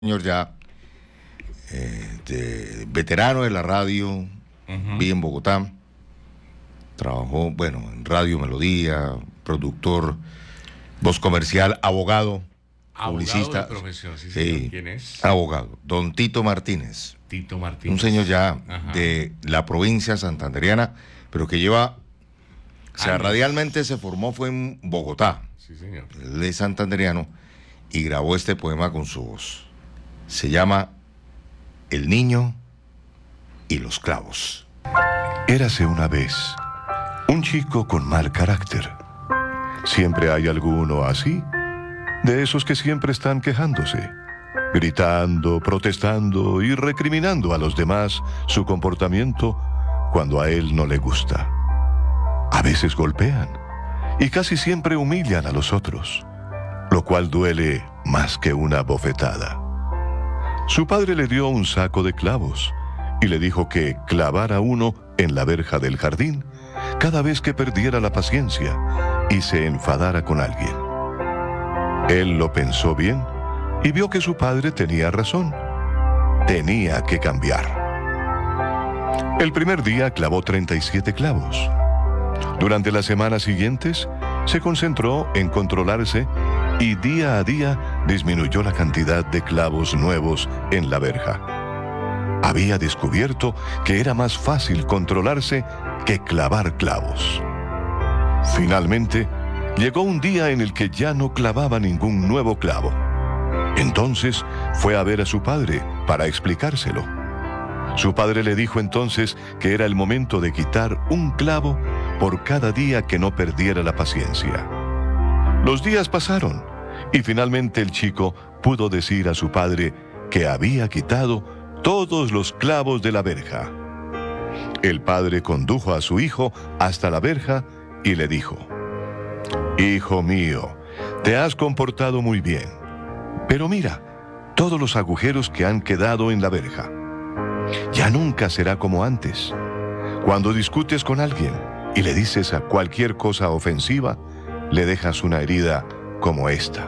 Señor ya veterano de la radio, vive en Bogotá, trabajó, bueno, en Radio Melodía, productor, voz comercial, abogado, publicista. De profesión, sí, sí, señor. ¿Quién es? abogado, don Tito Martínez. Tito Martínez. Un señor ya Ajá. de la provincia santanderiana, pero que lleva, o sea, Años. radialmente se formó, fue en Bogotá. Sí, señor. Él es santanderiano y grabó este poema con su voz. Se llama El niño y los clavos. Érase una vez un chico con mal carácter. Siempre hay alguno así, de esos que siempre están quejándose, gritando, protestando y recriminando a los demás su comportamiento cuando a él no le gusta. A veces golpean y casi siempre humillan a los otros, lo cual duele más que una bofetada. Su padre le dio un saco de clavos y le dijo que clavara uno en la verja del jardín cada vez que perdiera la paciencia y se enfadara con alguien. Él lo pensó bien y vio que su padre tenía razón. Tenía que cambiar. El primer día clavó 37 clavos. Durante las semanas siguientes se concentró en controlarse y día a día disminuyó la cantidad de clavos nuevos en la verja. Había descubierto que era más fácil controlarse que clavar clavos. Finalmente, llegó un día en el que ya no clavaba ningún nuevo clavo. Entonces fue a ver a su padre para explicárselo. Su padre le dijo entonces que era el momento de quitar un clavo por cada día que no perdiera la paciencia. Los días pasaron y finalmente el chico pudo decir a su padre que había quitado todos los clavos de la verja. El padre condujo a su hijo hasta la verja y le dijo: «Hijo mío, te has comportado muy bien, pero mira todos los agujeros que han quedado en la verja. Ya nunca será como antes. Cuando discutes con alguien y le dices a cualquier cosa ofensiva, le dejas una herida como esta.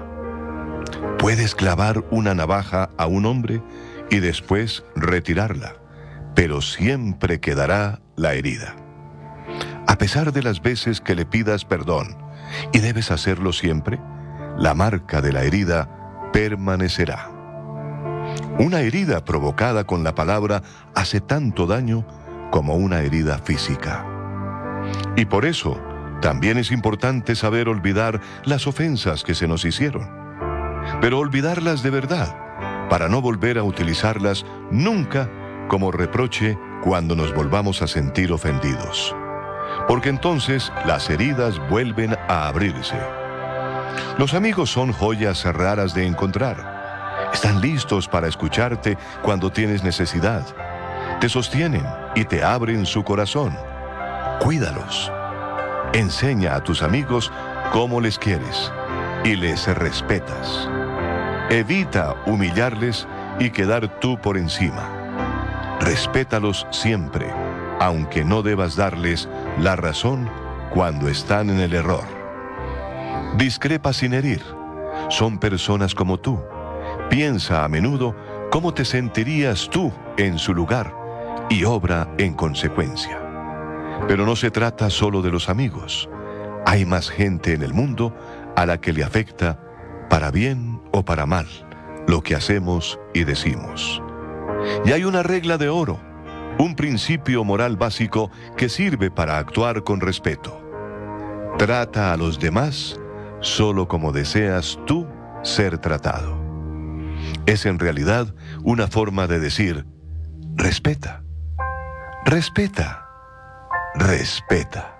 Puedes clavar una navaja a un hombre y después retirarla, pero siempre quedará la herida. A pesar de las veces que le pidas perdón, y debes hacerlo siempre, la marca de la herida permanecerá. Una herida provocada con la palabra hace tanto daño como una herida física. Y por eso, también es importante saber olvidar las ofensas que se nos hicieron, pero olvidarlas de verdad, para no volver a utilizarlas nunca como reproche cuando nos volvamos a sentir ofendidos. Porque entonces las heridas vuelven a abrirse. Los amigos son joyas raras de encontrar. Están listos para escucharte cuando tienes necesidad. Te sostienen y te abren su corazón. Cuídalos. Enseña a tus amigos cómo les quieres y les respetas. Evita humillarles y quedar tú por encima. Respétalos siempre, aunque no debas darles la razón cuando están en el error. Discrepa sin herir. Son personas como tú. Piensa a menudo cómo te sentirías tú en su lugar y obra en consecuencia. Pero no se trata solo de los amigos. Hay más gente en el mundo a la que le afecta, para bien o para mal, lo que hacemos y decimos. Y hay una regla de oro, un principio moral básico que sirve para actuar con respeto. Trata a los demás solo como deseas tú ser tratado. Es en realidad una forma de decir: respeta, respeta, respeta.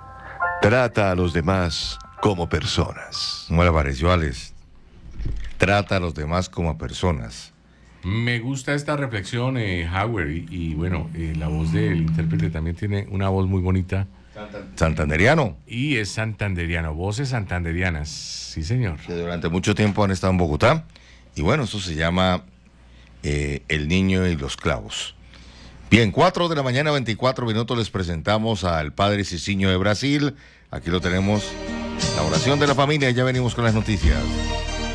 Trata a los demás como personas. ¿Cómo le pareció, Alex? Trata a los demás como personas. Me gusta esta reflexión, Howard, y bueno, la voz del intérprete también tiene una voz muy bonita. Santanderiano. Y es santanderiano, voces santanderianas, sí señor. Que durante mucho tiempo han estado en Bogotá. Y bueno, esto se llama El niño y los clavos. Bien, 4 de la mañana, 24 minutos, les presentamos al padre Cicinho de Brasil. Aquí lo tenemos, la oración de la familia, y ya venimos con las noticias.